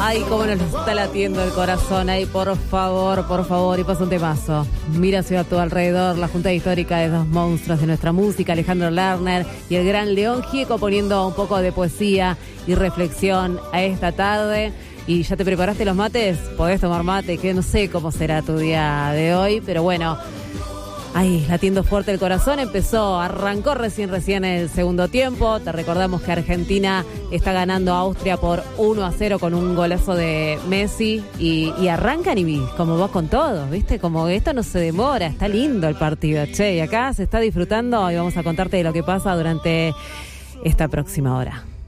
Ay, cómo nos está latiendo el corazón. Ay, por favor, y pasa un temazo. Mira hacia tu alrededor, la Junta Histórica de dos monstruos de nuestra música, Alejandro Lerner y el gran León Gieco, poniendo un poco de poesía y reflexión a esta tarde. ¿Y ya te preparaste los mates? Podés tomar mate, que no sé cómo será tu día de hoy, pero bueno. Ay, latiendo fuerte el corazón, arrancó recién el segundo tiempo. Te recordamos que Argentina está ganando a Austria por 1-0 con un golazo de Messi y arrancan y como vas con todo, ¿viste? Como que esto no se demora, está lindo el partido, che, y acá se está disfrutando y vamos a contarte de lo que pasa durante esta próxima hora.